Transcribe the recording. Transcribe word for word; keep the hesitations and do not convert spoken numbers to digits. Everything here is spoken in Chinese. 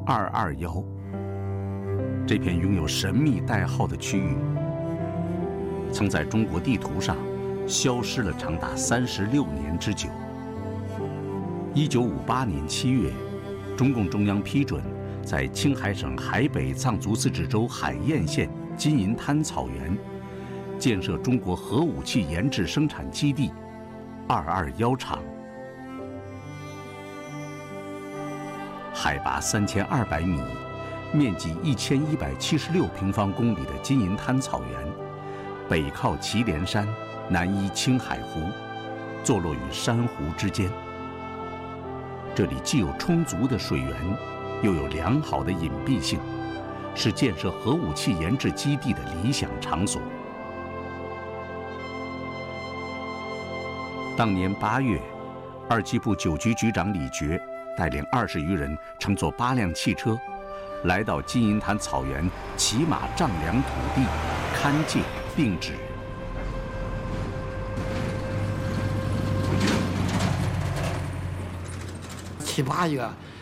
二二幺。这片拥有神秘代号的区域，曾在中国地图上消失了长达三十六年之久。一九五八年七月，中共中央批准在青海省海北藏族自治州海晏县金银滩草原建设中国核武器研制生产基地二二幺厂。海拔三千二百米，面积一千一百七十六平方公里的金银滩草原，北靠祁连山，南依青海湖，坐落于珊瑚之间。这里既有充足的水源，又有良好的隐蔽性，是建设核武器研制基地的理想场所。当年八月，二机部九局局长李觉带领二十余人乘坐八辆汽车，来到金银滩草原，骑马丈量土地，勘界定址。 七八月